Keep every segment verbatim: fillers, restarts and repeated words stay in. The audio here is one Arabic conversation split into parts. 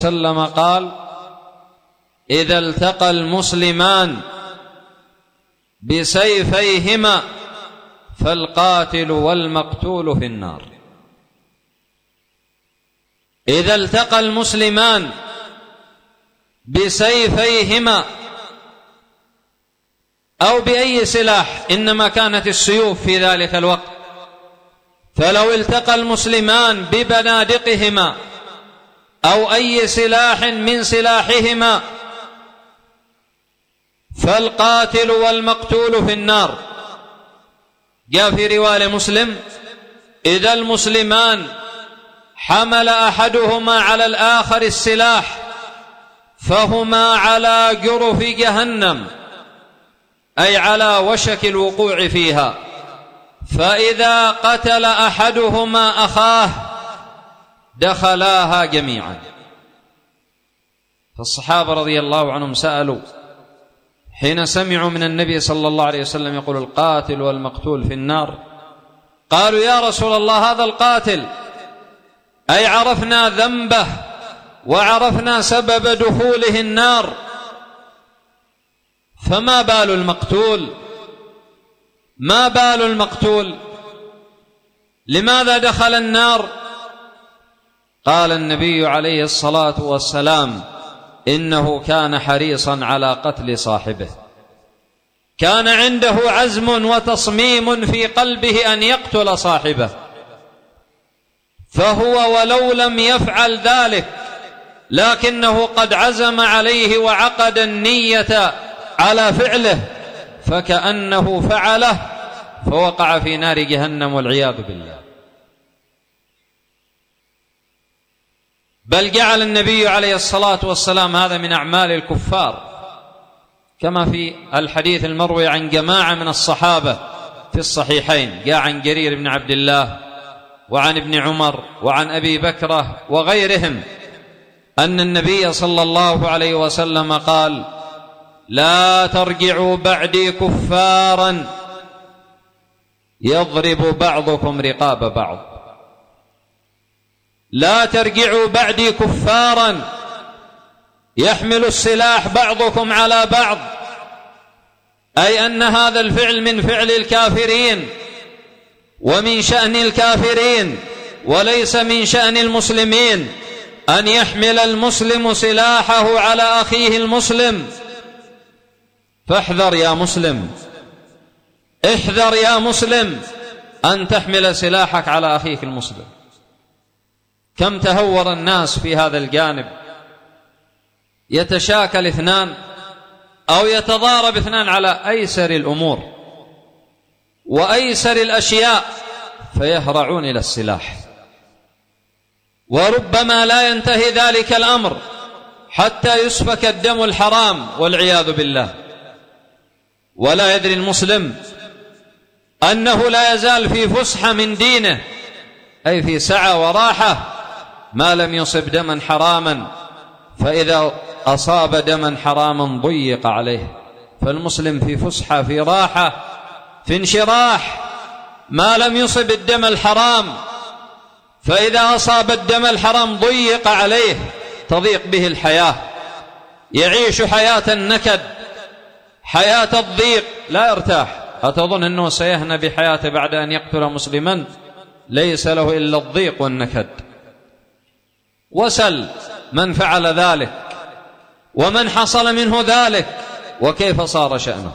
وسلم قال: إذا التقى المسلمان بسيفيهما فالقاتل والمقتول في النار. إذا التقى المسلمان بسيفيهما أو بأي سلاح، إنما كانت السيوف في ذلك الوقت، فلو التقى المسلمان ببنادقهما أو أي سلاح من سلاحهما فالقاتل والمقتول في النار. جاء في رواية مسلم: إذا المسلمان حمل أحدهما على الآخر السلاح فهما على جرف جهنم، أي على وشك الوقوع فيها، فإذا قتل أحدهما أخاه دخلاها جميعا. فالصحابة رضي الله عنهم سألوا حين سمعوا من النبي صلى الله عليه وسلم يقول: القاتل والمقتول في النار، قالوا: يا رسول الله، هذا القاتل، أي عرفنا ذنبه وعرفنا سبب دخوله النار، فما بال المقتول؟ ما بال المقتول؟ لماذا دخل النار؟ قال النبي عليه الصلاة والسلام: إنه كان حريصا على قتل صاحبه، كان عنده عزم وتصميم في قلبه أن يقتل صاحبه، فهو ولو لم يفعل ذلك لكنه قد عزم عليه وعقد النية على فعله، فكأنه فعله فوقع في نار جهنم والعياذ بالله. بل جعل النبي عليه الصلاة والسلام هذا من أعمال الكفار، كما في الحديث المروي عن جماعة من الصحابة في الصحيحين، جاء عن جرير بن عبد الله وعن ابن عمر وعن أبي بكرة وغيرهم أن النبي صلى الله عليه وسلم قال: لا ترجعوا بعدي كفارا يضرب بعضكم رقاب بعض. لا ترجعوا بعدي كفارا يحمل السلاح بعضكم على بعض، أي أن هذا الفعل من فعل الكافرين ومن شأن الكافرين، وليس من شأن المسلمين أن يحمل المسلم سلاحه على أخيه المسلم. فاحذر يا مسلم، احذر يا مسلم أن تحمل سلاحك على أخيك المسلم. كم تهور الناس في هذا الجانب، يتشاكل اثنان أو يتضارب اثنان على أيسر الأمور وأيسر الأشياء فيهرعون إلى السلاح، وربما لا ينتهي ذلك الأمر حتى يسفك الدم الحرام والعياذ بالله. ولا يدري المسلم أنه لا يزال في فسحة من دينه، أي في سعة وراحة، ما لم يصب دما حراما، فإذا أصاب دما حراما ضيق عليه. فالمسلم في فسحة، في راحة، في انشراح، ما لم يصب الدم الحرام، فإذا أصاب الدم الحرام ضيق عليه، تضيق به الحياة، يعيش حياة النكد، حياة الضيق، لا يرتاح. أتظن أنه سيهنى بحياته بعد أن يقتل مسلما؟ ليس له إلا الضيق والنكد. وسل من فعل ذلك ومن حصل منه ذلك وكيف صار شأنه.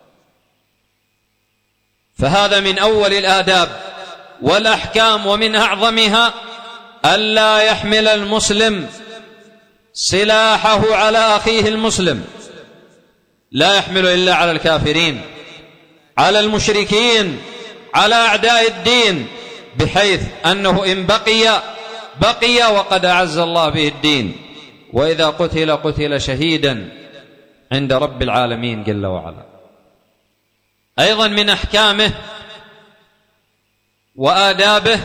فهذا من أول الآداب والأحكام، ومن أعظمها ألا يحمل المسلم سلاحه على أخيه المسلم، لا يحمل إلا على الكافرين، على المشركين، على أعداء الدين، بحيث أنه إن بقي بقي وقد أعز الله به الدين، وإذا قتل قتل شهيدا عند رب العالمين جل وعلا. أيضا من أحكامه وآدابه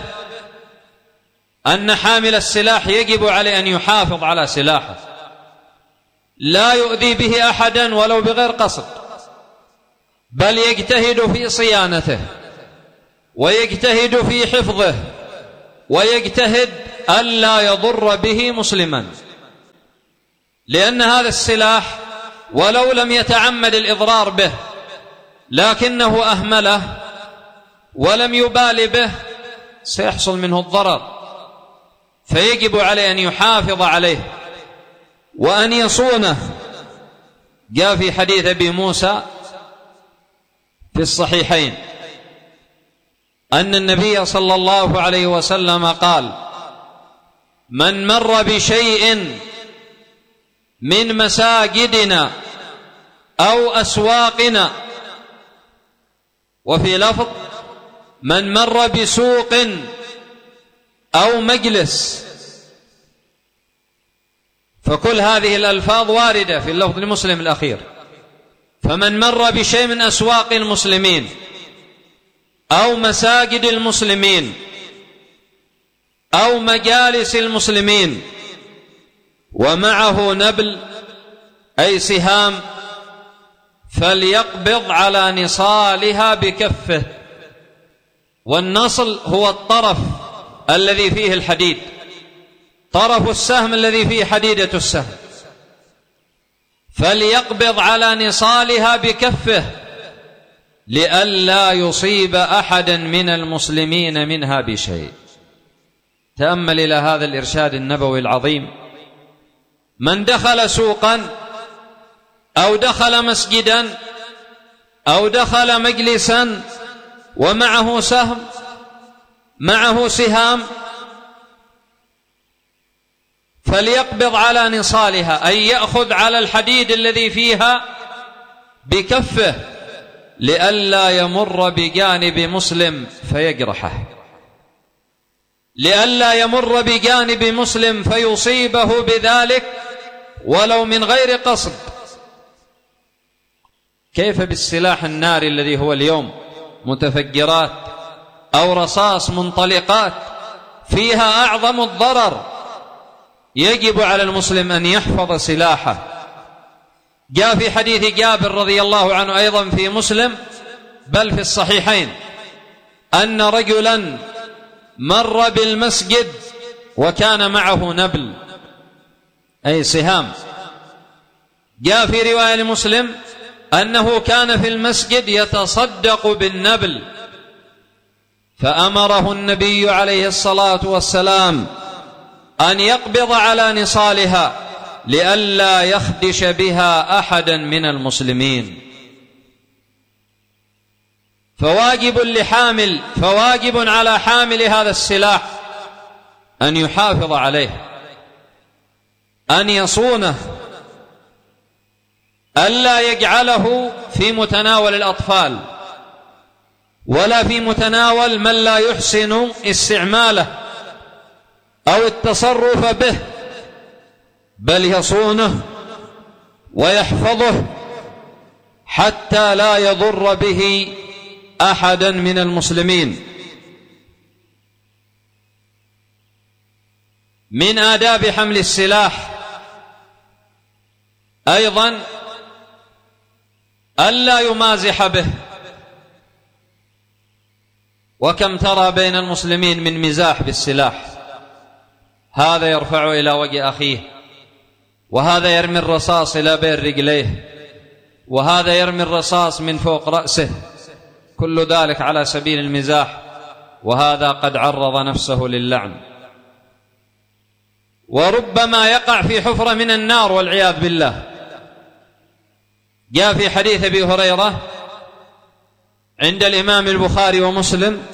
أن حامل السلاح يجب عليه أن يحافظ على سلاحه، لا يؤذي به أحدا ولو بغير قصد، بل يجتهد في صيانته ويجتهد في حفظه ويجتهد ألا يضر به مسلما. لأن هذا السلاح ولو لم يتعمد الإضرار به لكنه أهمله ولم يبال به سيحصل منه الضرر، فيجب عليه أن يحافظ عليه وأن يصونه. جاء في حديث أبي موسى في الصحيحين أن النبي صلى الله عليه وسلم قال: من مر بشيء من مساجدنا أو أسواقنا، وفي لفظ من مر بسوق أو مجلس، فكل هذه الألفاظ واردة في اللفظ المسلم الأخير. فمن مر بشيء من أسواق المسلمين أو مساجد المسلمين أو مجالس المسلمين ومعه نبل أي سهام، فليقبض على نصالها بكفه. والنصل هو الطرف الذي فيه الحديد، طرف السهم الذي فيه حديدة السهم، فليقبض على نصالها بكفه لئلا يصيب أحدا من المسلمين منها بشيء. تأمل إلى هذا الإرشاد النبوي العظيم. من دخل سوقا أو دخل مسجدا أو دخل مجلسا ومعه سهم معه سهام فليقبض على نصالها، أي يأخذ على الحديد الذي فيها بكفه لئلا يمر بجانب مسلم فيجرحه، لئلا يمر بجانب مسلم فيصيبه بذلك ولو من غير قصد. كيف بالسلاح الناري الذي هو اليوم متفجرات أو رصاص منطلقات فيها أعظم الضرر؟ يجب على المسلم أن يحفظ سلاحه. جاء في حديث جابر رضي الله عنه أيضا في مسلم بل في الصحيحين أن رجلا مر بالمسجد وكان معه نبل أي سهام. جاء في رواية لمسلم أنه كان في المسجد يتصدق بالنبل، فأمره النبي عليه الصلاة والسلام أن يقبض على نصالها لئلا يخدش بها أحدا من المسلمين. فواجب لحامل فواجب على حامل هذا السلاح أن يحافظ عليه، أن يصونه، ألا يجعله في متناول الأطفال ولا في متناول من لا يحسن استعماله أو التصرف به، بل يصونه ويحفظه حتى لا يضر به أحدا من المسلمين. من آداب حمل السلاح أيضا ألا يمازح به، وكم ترى بين المسلمين من مزاح بالسلاح، هذا يرفع إلى وجه أخيه، وهذا يرمي الرصاص إلى بين رجليه، وهذا يرمي الرصاص من فوق رأسه، كل ذلك على سبيل المزاح، وهذا قد عرض نفسه للعن، وربما يقع في حفرة من النار والعياذ بالله. جاء في حديث أبي هريرة عند الإمام البخاري ومسلم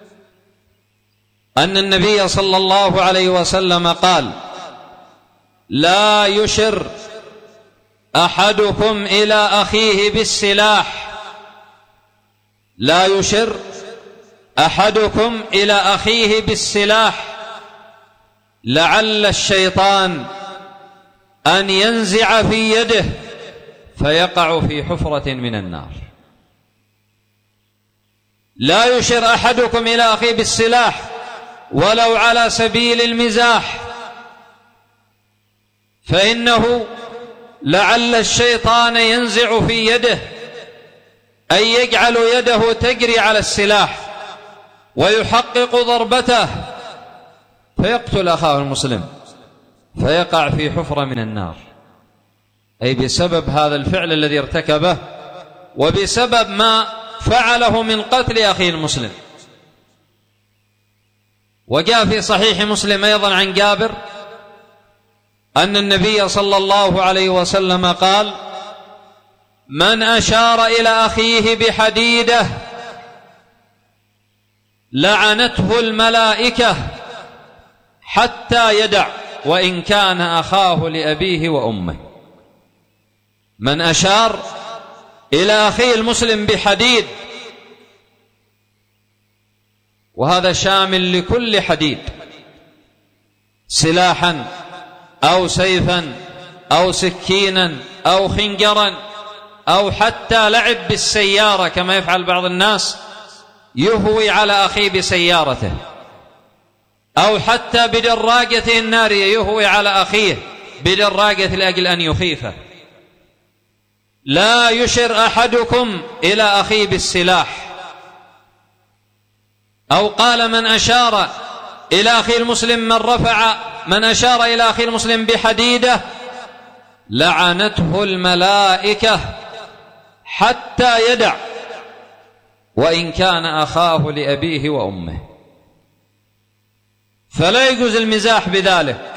أن النبي صلى الله عليه وسلم قال: لا يشر أحدكم إلى أخيه بالسلاح لا يشر أحدكم إلى أخيه بالسلاح لعل الشيطان أن ينزع في يده فيقع في حفرة من النار. لا يشر أحدكم إلى أخيه بالسلاح ولو على سبيل المزاح، فإنه لعل الشيطان ينزع في يده، أي يجعل يده تجري على السلاح ويحقق ضربته فيقتل أخاه المسلم فيقع في حفرة من النار. أي بسبب هذا الفعل الذي ارتكبه وبسبب ما فعله من قتل أخيه المسلم. وجاء في صحيح مسلم أيضا عن جابر أن النبي صلى الله عليه وسلم قال: من أشار إلى أخيه بحديدة لعنته الملائكة حتى يدع وإن كان أخاه لأبيه وأمه. من أشار إلى أخيه المسلم بحديد، وهذا شامل لكل حديد، سلاحا أو سيفا أو سكينا أو خنجرا أو حتى لعب بالسيارة كما يفعل بعض الناس، يهوي على أخيه بسيارته، أو حتى بدراجته النارية يهوي على أخيه بدراجة لأجل أن يخيفه. لا يشر أحدكم إلى أخيه بالسلاح. أو قال: من أشار إلى أخيه المسلم من رفع من أشار إلى أخيه المسلم بحديدة لعنته الملائكة حتى يدع وإن كان أخاه لأبيه وأمه. فلا يجوز المزاح بذلك،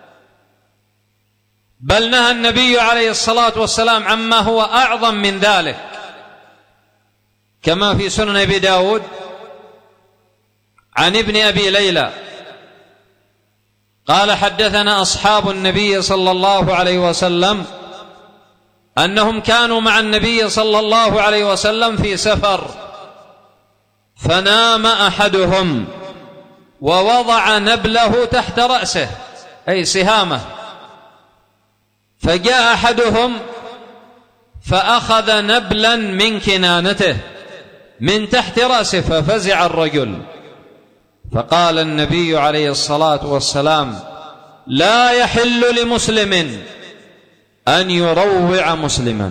بل نهى النبي عليه الصلاة والسلام عما هو أعظم من ذلك، كما في سنن أبي داود عن ابن أبي ليلى قال: حدثنا أصحاب النبي صلى الله عليه وسلم أنهم كانوا مع النبي صلى الله عليه وسلم في سفر، فنام أحدهم ووضع نبله تحت رأسه أي سهامه، فجاء أحدهم فأخذ نبلا من كنانته من تحت رأسه ففزع الرجل، فقال النبي عليه الصلاة والسلام: لا يحل لمسلم أن يروع مسلما.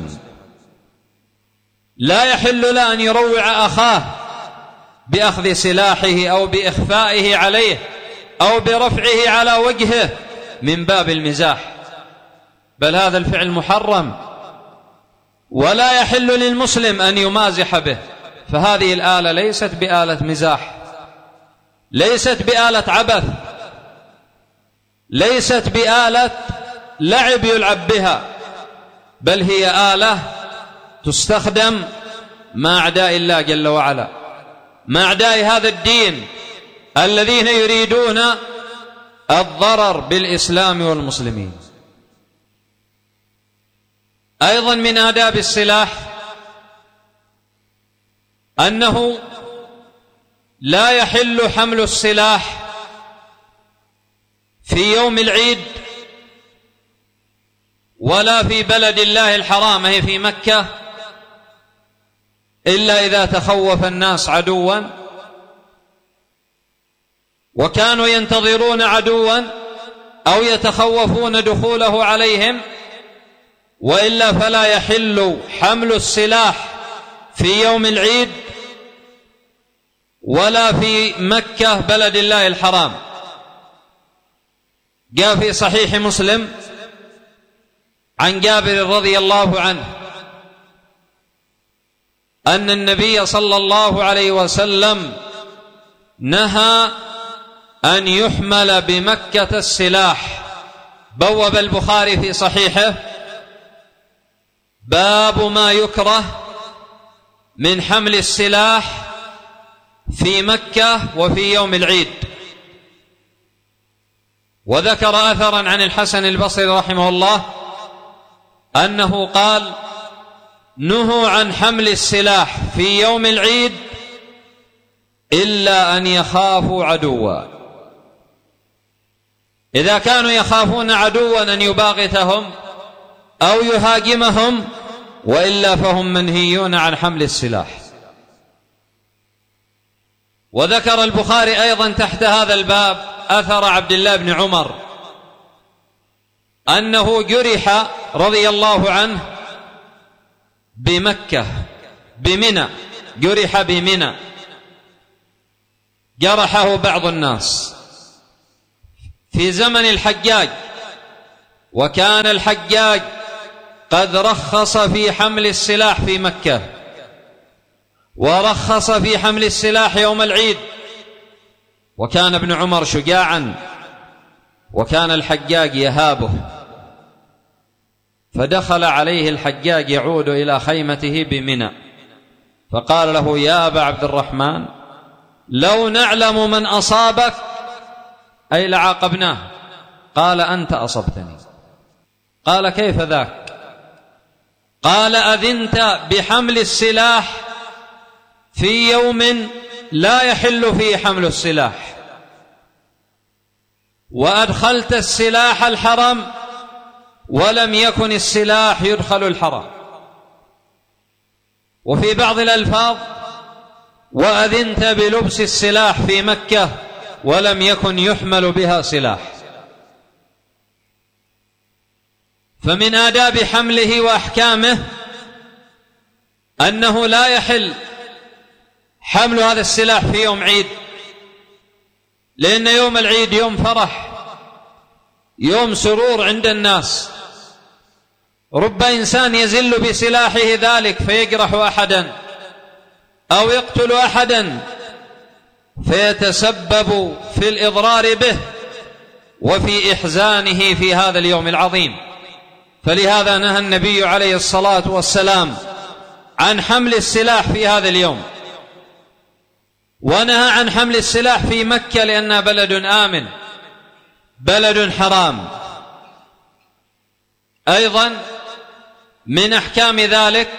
لا يحل له أن يروع أخاه بأخذ سلاحه أو بإخفائه عليه أو برفعه على وجهه من باب المزاح، بل هذا الفعل محرم. ولا يحل للمسلم أن يمازح به، فهذه الآلة ليست بآلة مزاح، ليست بآلة عبث، ليست بآلة لعب يلعب بها، بل هي آلة تستخدم مع أعداء الله جل وعلا، مع أعداء هذا الدين الذين يريدون الضرر بالإسلام والمسلمين. أيضا من آداب السلاح أنه لا يحل حمل السلاح في يوم العيد ولا في بلد الله الحرام هي في مكة إلا إذا تخوف الناس عدوا وكانوا ينتظرون عدوا أو يتخوفون دخوله عليهم، وإلا فلا يحل حمل السلاح في يوم العيد ولا في مكة بلد الله الحرام. جاء في صحيح مسلم عن جابر رضي الله عنه أن النبي صلى الله عليه وسلم نهى أن يحمل بمكة السلاح. بوب البخاري في صحيحه: باب ما يكره من حمل السلاح في مكة وفي يوم العيد. وذكر أثرا عن الحسن البصري رحمه الله أنه قال: نهوا عن حمل السلاح في يوم العيد إلا أن يخافوا عدوا. إذا كانوا يخافون عدوا أن يباغتهم أو يهاجمهم، وإلا فهم منهيون عن حمل السلاح. وذكر البخاري أيضا تحت هذا الباب أثر عبد الله بن عمر أنه جرح رضي الله عنه بمكة بمنى، جرح بمنى، جرحه بعض الناس في زمن الحجاج، وكان الحجاج قد رخص في حمل السلاح في مكة، ورخص في حمل السلاح يوم العيد. وكان ابن عمر شجاعا، وكان الحجاج يهابه، فدخل عليه الحجاج يعود إلى خيمته بمنى، فقال له: يا أبا عبد الرحمن، لو نعلم من أصابك أي لعاقبناه. قال: أنت أصبتني. قال: كيف ذاك؟ قال: أذنت بحمل السلاح في يوم لا يحل فيه حمل السلاح، وأدخلت السلاح الحرم ولم يكن السلاح يدخل الحرم. وفي بعض الألفاظ: وأذنت بلبس السلاح في مكة ولم يكن يحمل بها سلاح. فمن آداب حمله وأحكامه أنه لا يحل حمل هذا السلاح في يوم عيد، لأن يوم العيد يوم فرح، يوم سرور عند الناس. رب إنسان يزل بسلاحه ذلك فيجرح أحدا أو يقتل أحدا فيتسبب في الإضرار به وفي إحزانه في هذا اليوم العظيم. فلهذا نهى النبي عليه الصلاة والسلام عن حمل السلاح في هذا اليوم، ونهى عن حمل السلاح في مكة لأنها بلد آمن، بلد حرام. أيضا من أحكام ذلك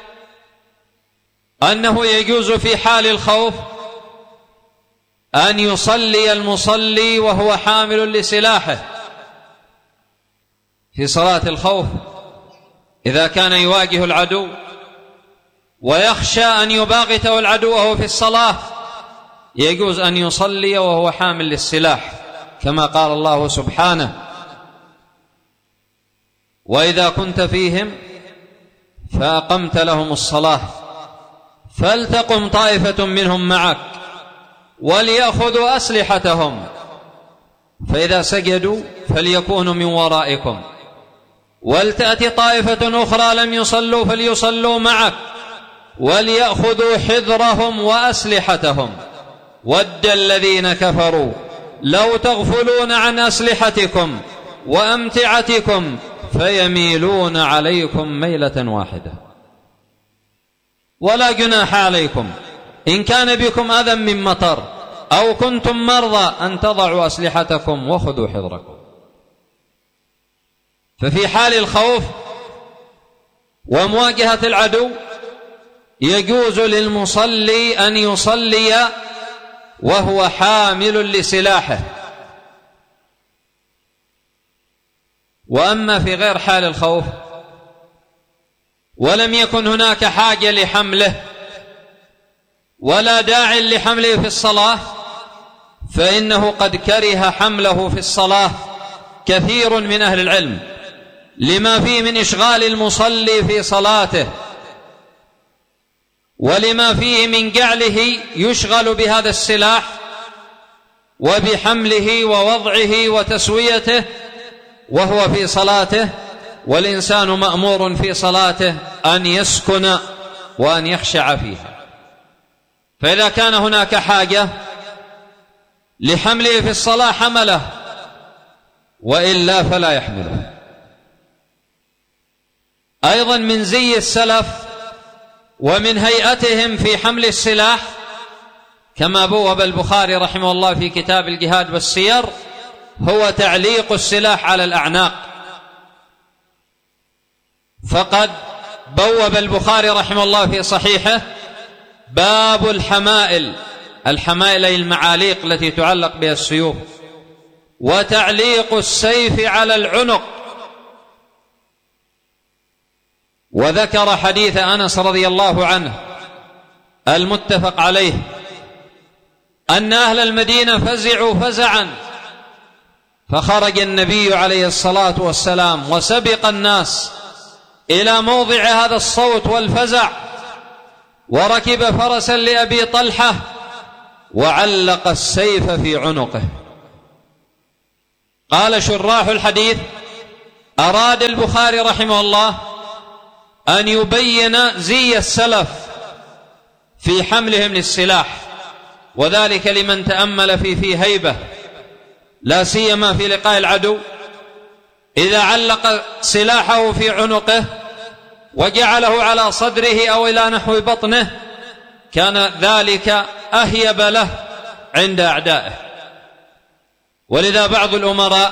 أنه يجوز في حال الخوف أن يصلي المصلي وهو حامل لسلاحه في صلاة الخوف، إذا كان يواجه العدو ويخشى أن يباغته العدو وهو في الصلاة، يجوز أن يصلي وهو حامل للسلاح، كما قال الله سبحانه: وإذا كنت فيهم فأقمت لهم الصلاة فلتقم طائفة منهم معك وليأخذوا أسلحتهم فإذا سجدوا فليكونوا من ورائكم ولتأتي طائفة أخرى لم يصلوا فليصلوا معك وليأخذوا حذرهم وأسلحتهم ود الذين كفروا لو تغفلون عن أسلحتكم وأمتعتكم فيميلون عليكم ميلة واحدة ولا جناح عليكم إن كان بكم أذى من مطر أو كنتم مرضى أن تضعوا أسلحتكم وخذوا حذركم. ففي حال الخوف ومواجهة العدو يجوز للمصلي أن يصلي وهو حامل لسلاحه. وأما في غير حال الخوف ولم يكن هناك حاجة لحمله ولا داع لحمله في الصلاة فإنه قد كره حمله في الصلاة كثير من أهل العلم لما فيه من إشغال المصلي في صلاته ولما فيه من جعله يشغل بهذا السلاح وبحمله ووضعه وتسويته وهو في صلاته، والإنسان مأمور في صلاته أن يسكن وأن يخشع فيها. فإذا كان هناك حاجة لحمله في الصلاة حمله، وإلا فلا يحمله. أيضا من زي السلف ومن هيئتهم في حمل السلاح كما بوب البخاري رحمه الله في كتاب الجهاد والسير هو تعليق السلاح على الأعناق. فقد بوب البخاري رحمه الله في صحيحه باب الحمائل، الحمائل أي المعاليق التي تعلق بها السيوف، وتعليق السيف على العنق. وذكر حديث أنس رضي الله عنه المتفق عليه أن أهل المدينة فزعوا فزعا فخرج النبي عليه الصلاة والسلام وسبق الناس إلى موضع هذا الصوت والفزع وركب فرسا لأبي طلحة وعلق السيف في عنقه. قال شراح الحديث: أراد البخاري رحمه الله أن يبين زي السلف في حملهم للسلاح، وذلك لمن تأمل في في هيبة، لا سيما في لقاء العدو، إذا علق سلاحه في عنقه وجعله على صدره أو إلى نحو بطنه كان ذلك أهيب له عند أعدائه. ولذا بعض الأمراء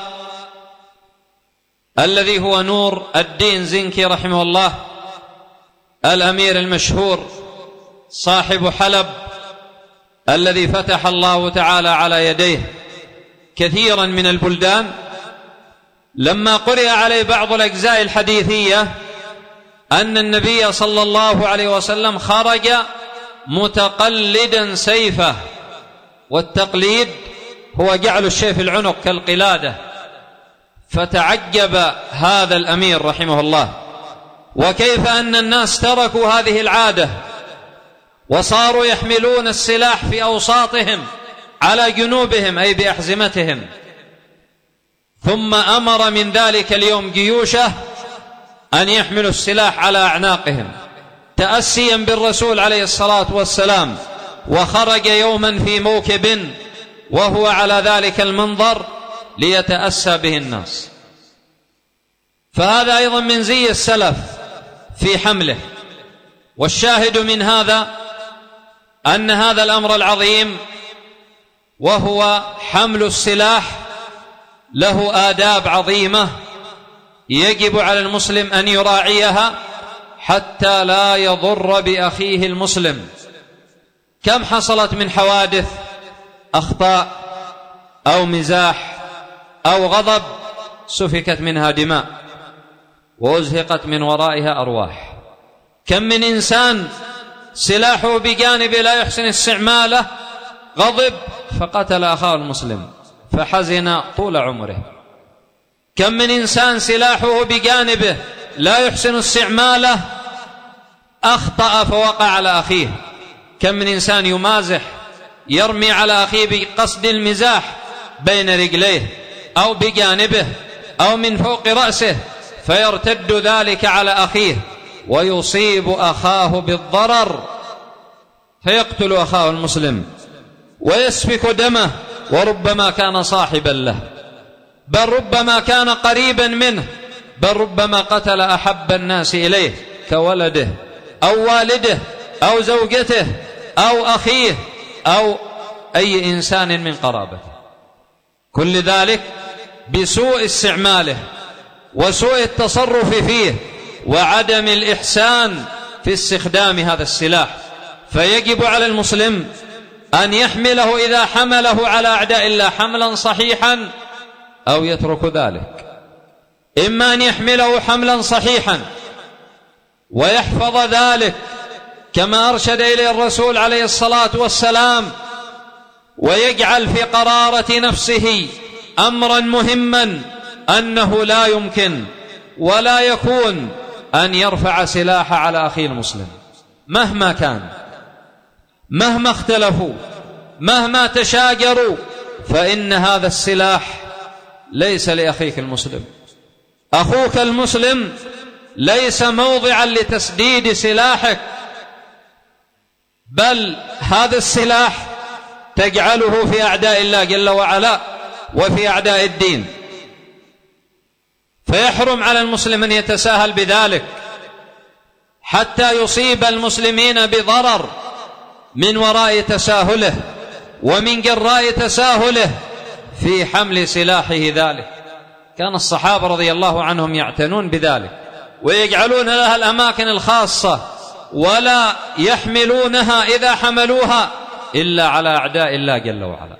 الذي هو نور الدين زنكي رحمه الله، الأمير المشهور صاحب حلب الذي فتح الله تعالى على يديه كثيرا من البلدان، لما قرئ عليه بعض الأجزاء الحديثية أن النبي صلى الله عليه وسلم خرج متقلدا سيفه، والتقليد هو جعل الشيء في العنق كالقلادة، فتعجب هذا الأمير رحمه الله، وكيف أن الناس تركوا هذه العادة وصاروا يحملون السلاح في أوساطهم على جنوبهم أي بأحزمتهم. ثم أمر من ذلك اليوم جيوشه أن يحملوا السلاح على أعناقهم تأسيا بالرسول عليه الصلاة والسلام، وخرج يوما في موكب وهو على ذلك المنظر ليتأسى به الناس. فهذا أيضا من زي السلف في حمله. والشاهد من هذا أن هذا الأمر العظيم وهو حمل السلاح له آداب عظيمة يجب على المسلم أن يراعيها حتى لا يضر بأخيه المسلم. كم حصلت من حوادث أخطاء أو مزاح أو غضب سفكت منها دماء وأزهقت من ورائها أرواح. كم من إنسان سلاحه بجانب لا يحسن استعماله غضب فقتل أخاه المسلم فحزن طول عمره. كم من إنسان سلاحه بجانبه لا يحسن استعماله أخطأ فوقع على أخيه. كم من إنسان يمازح يرمي على أخيه بقصد المزاح بين رجليه أو بجانبه أو من فوق رأسه فيرتد ذلك على أخيه ويصيب أخاه بالضرر فيقتل أخاه المسلم ويسفك دمه، وربما كان صاحبا له، بل ربما كان قريبا منه، بل ربما قتل أحب الناس إليه كولده أو والده أو زوجته أو أخيه أو أي إنسان من قرابته. كل ذلك بسوء استعماله وسوء التصرف فيه وعدم الإحسان في استخدام هذا السلاح. فيجب على المسلم أن يحمله إذا حمله على أعداء الله حملا صحيحا أو يترك ذلك. إما أن يحمله حملا صحيحا ويحفظ ذلك كما أرشد إليه الرسول عليه الصلاة والسلام، ويجعل في قرارة نفسه أمرا مهما أنه لا يمكن ولا يكون أن يرفع سلاح على أخيه المسلم مهما كان، مهما اختلفوا، مهما تشاجروا، فإن هذا السلاح ليس لأخيك المسلم. أخوك المسلم ليس موضعا لتسديد سلاحك، بل هذا السلاح تجعله في أعداء الله جل وعلا وفي أعداء الدين. فيحرم على المسلم أن يتساهل بذلك حتى يصيب المسلمين بضرر من وراء تساهله ومن جراء تساهله في حمل سلاحه ذلك. كان الصحابة رضي الله عنهم يعتنون بذلك ويجعلون لها الأماكن الخاصة ولا يحملونها إذا حملوها إلا على أعداء الله جل وعلا.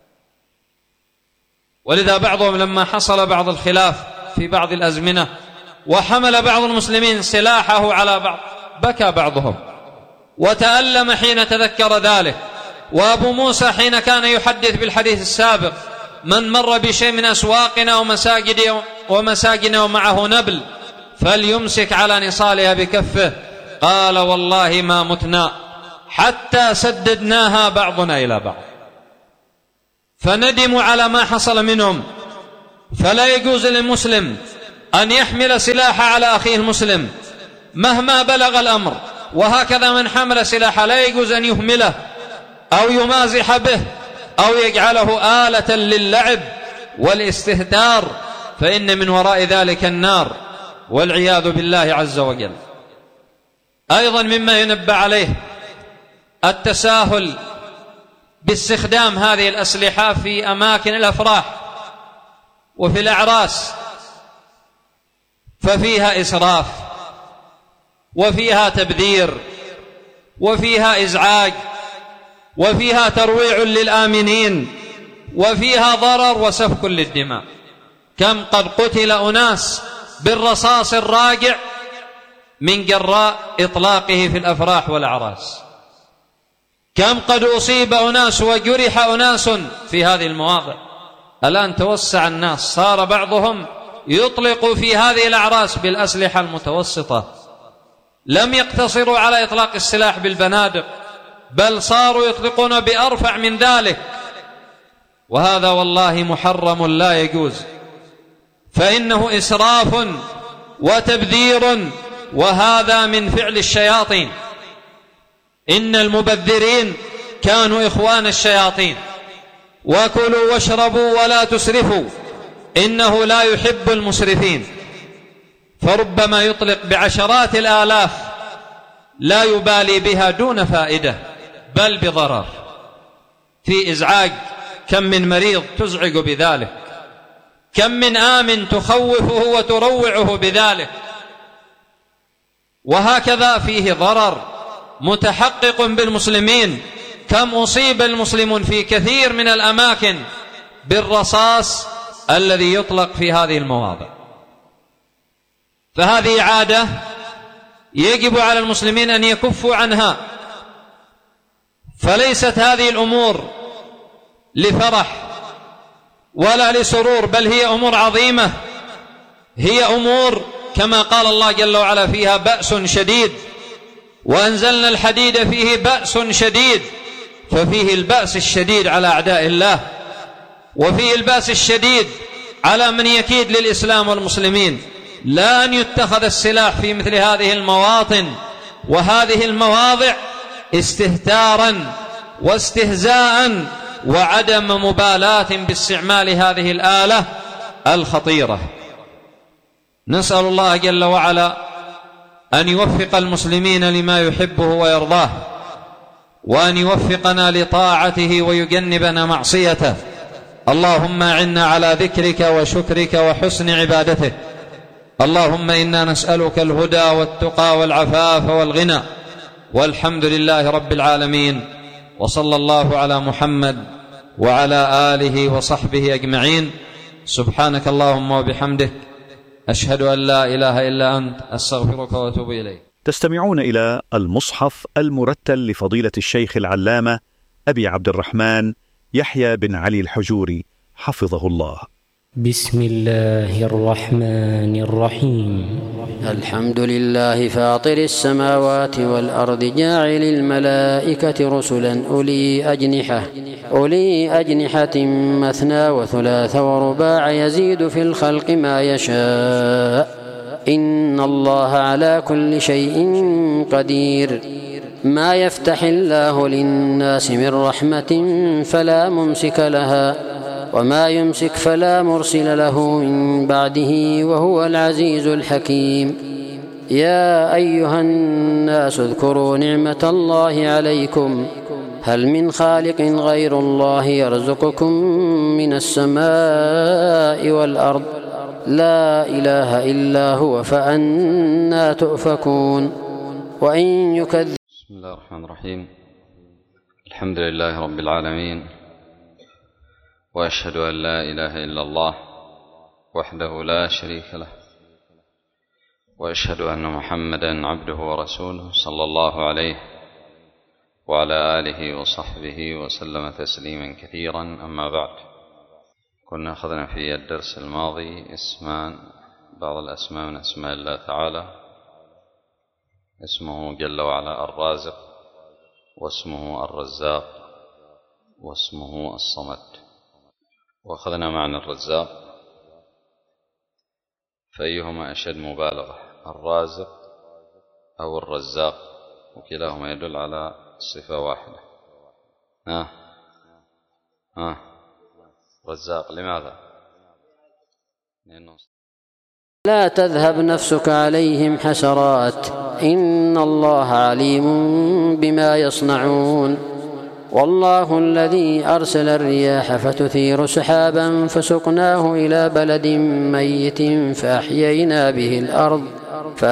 ولذا بعضهم لما حصل بعض الخلاف في بعض الأزمنة وحمل بعض المسلمين سلاحه على بعض بكى بعضهم وتألم حين تذكر ذلك. وأبو موسى حين كان يحدث بالحديث السابق من مر بشيء من أسواقنا ومساجد ومساجنا ومعه نبل فليمسك على نصالها بكفه، قال والله ما متنا حتى سددناها بعضنا إلى بعض. فندموا على ما حصل منهم. فلا يجوز للمسلم أن يحمل سلاح على أخيه المسلم مهما بلغ الأمر. وهكذا من حمل سلاحا لا يجوز أن يهمله أو يمازح به أو يجعله آلة للعب والاستهتار، فإن من وراء ذلك النار والعياذ بالله عز وجل. أيضا مما ينبه عليه التساهل باستخدام هذه الأسلحة في أماكن الأفراح وفي الأعراس، ففيها إسراف وفيها تبذير وفيها إزعاج وفيها ترويع للآمنين وفيها ضرر وسفك للدماء. كم قد قتل أناس بالرصاص الراجع من جراء إطلاقه في الأفراح والأعراس. كم قد أصيب أناس وجرح أناس في هذه المواضع. الآن توسع الناس، صار بعضهم يطلق في هذه الأعراس بالأسلحة المتوسطة، لم يقتصروا على إطلاق السلاح بالبنادق، بل صاروا يطلقون بأرفع من ذلك، وهذا والله محرم لا يجوز، فإنه إسراف وتبذير، وهذا من فعل الشياطين. إن المبذرين كانوا إخوان الشياطين. وكلوا واشربوا ولا تسرفوا إنه لا يحب المسرفين. فربما يطلق بعشرات الآلاف لا يبالي بها دون فائدة بل بضرر، في إزعاج. كم من مريض تزعج بذلك، كم من آمن تخوفه وتروعه بذلك، وهكذا فيه ضرر متحقق بالمسلمين. كم أصيب المسلمون في كثير من الأماكن بالرصاص الذي يطلق في هذه المواضع. فهذه عادة يجب على المسلمين أن يكفوا عنها. فليست هذه الأمور لفرح ولا لسرور، بل هي أمور عظيمة، هي أمور كما قال الله جل وعلا فيها بأس شديد، وأنزلنا الحديد فيه بأس شديد. ففيه البأس الشديد على أعداء الله، وفيه البأس الشديد على من يكيد للإسلام والمسلمين. لا أن يتخذ السلاح في مثل هذه المواطن وهذه المواضع استهتارا واستهزاء وعدم مبالاة باستعمال هذه الآلة الخطيرة. نسأل الله جل وعلا أن يوفق المسلمين لما يحبه ويرضاه، وأن يوفقنا لطاعته ويجنبنا معصيته. اللهم أعنا على ذكرك وشكرك وحسن عبادتك. اللهم إنا نسألك الهدى والتقى والعفاف والغنى، والحمد لله رب العالمين، وصلى الله على محمد وعلى آله وصحبه أجمعين. سبحانك اللهم وبحمدك، أشهد أن لا إله إلا أنت، أستغفرك وأتوب إليك. تستمعون إلى المصحف المرتل لفضيلة الشيخ العلامة أبي عبد الرحمن يحيى بن علي الحجوري حفظه الله. بسم الله الرحمن الرحيم. الحمد لله فاطر السماوات والأرض جاعل الملائكة رسلا أولي أجنحة أولي أجنحة مثنى وثلاث ورباع يزيد في الخلق ما يشاء إن الله على كل شيء قدير. ما يفتح الله للناس من رحمة فلا ممسك لها وما يمسك فلا مرسل له من بعده وهو العزيز الحكيم. يا أيها الناس اذكروا نعمة الله عليكم هل من خالق غير الله يرزقكم من السماء والأرض لا إله إلا هو فأنى تؤفكون. وإن يكذب. بسم الله الرحمن الرحيم. الحمد لله رب العالمين، وأشهد أن لا إله إلا الله وحده لا شريك له، وأشهد أن محمدا عبده ورسوله صلى الله عليه وعلى آله وصحبه وسلم تسليما كثيرا. أما بعد، كنا أخذنا في الدرس الماضي اسمان بعض الأسماء من أسماء الله تعالى، اسمه جل وعلا الرازق، واسمه الرزاق، واسمه الصمد. وأخذنا معنى الرزاق، فأيهما أشد مبالغة، الرازق أو الرزاق، وكلاهما يدل على صفة واحدة. ها ها رزاق لماذا؟ لا تذهب نفسك عليهم حسرات إن الله عليم بما يصنعون. والله الذي أرسل الرياح فتثير سحابا فسقناه إلى بلد ميت فأحيينا به الأرض